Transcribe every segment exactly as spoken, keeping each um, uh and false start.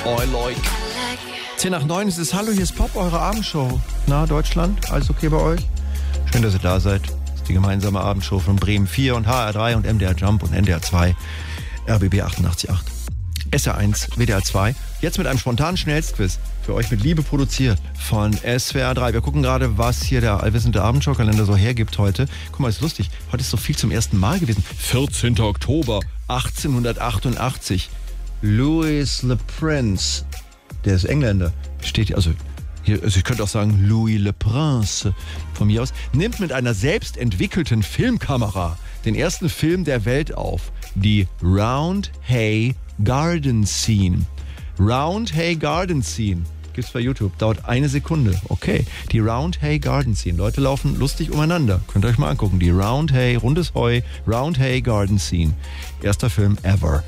I like. zehn nach neun ist es. Hallo, hier ist Pop, eure Abendshow. Na, Deutschland, alles okay bei euch? Schön, dass ihr da seid. Das ist die gemeinsame Abendshow von Bremen vier und H R drei und M D R Jump und N D R zwei, R B B achtundachtzig Komma acht, S R eins, W D R zwei. Jetzt mit einem spontanen Schnellstquiz. Für euch mit Liebe produziert von S W R drei. Wir gucken gerade, was hier der allwissende Abendshow-Kalender so hergibt heute. Guck mal, ist lustig. Heute ist so viel zum ersten Mal gewesen. vierzehnter Oktober achtzehnhundertachtundachtzig. Louis Le Prince, der ist Engländer, steht hier, also, hier, also ich könnte auch sagen Louis Le Prince von mir aus, nimmt mit einer selbst entwickelten Filmkamera den ersten Film der Welt auf. Die Round Hay Garden Scene. Round Hay Garden Scene. Gibt's bei YouTube. Dauert eine Sekunde. Okay. Die Round Hay Garden Scene. Leute laufen lustig umeinander. Könnt ihr euch mal angucken. Die Round Hay, rundes Heu, Round Hay Garden Scene. Erster Film ever.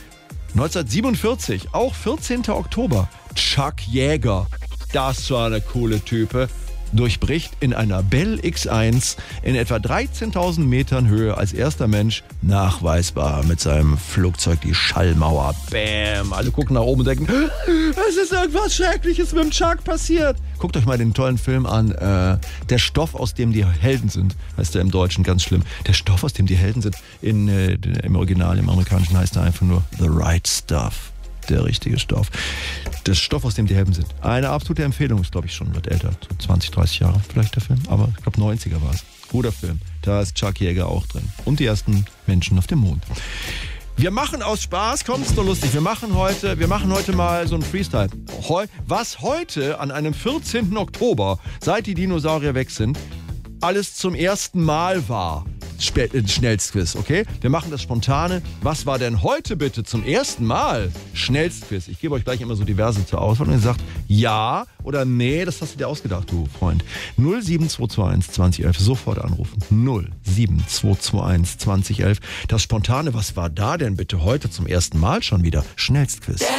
neunzehnhundertsiebenundvierzig, auch vierzehnter Oktober. Chuck Yeager. Das war eine coole Type. Durchbricht in einer Bell X eins in etwa dreizehntausend Metern Höhe als erster Mensch nachweisbar mit seinem Flugzeug die Schallmauer. Bäm! Alle gucken nach oben und denken, es ist irgendwas Schreckliches mit dem Chuck passiert. Guckt euch mal den tollen Film an. Äh, der Stoff, aus dem die Helden sind, heißt er im Deutschen, ganz schlimm. Der Stoff, aus dem die Helden sind. In, äh, im Original, im Amerikanischen heißt er einfach nur The Right Stuff. Der richtige Stoff. Das Stoff, aus dem die Helden sind. Eine absolute Empfehlung, ist glaube ich schon wird älter. So zwanzig, dreißig Jahre vielleicht der Film. Aber ich glaube neunziger war es. Guter Film. Da ist Chuck Yeager auch drin. Und die ersten Menschen auf dem Mond. Wir machen aus Spaß, kommt's nur lustig. Wir machen heute, wir machen heute mal so ein Freestyle. Heu, was heute an einem vierzehnten Oktober, seit die Dinosaurier weg sind, alles zum ersten Mal war. Spe- äh, Schnellstquiz, okay? Wir machen das Spontane. Was war denn heute bitte zum ersten Mal? Schnellstquiz. Ich gebe euch gleich immer so diverse zur Auswahl und ihr sagt ja oder nee, das hast du dir ausgedacht, du Freund. null sieben zwei zwei eins zwanzig elf, sofort anrufen. null sieben zwei zwei eins zwanzig elf. Das Spontane, was war da denn bitte heute zum ersten Mal schon wieder? Schnellstquiz.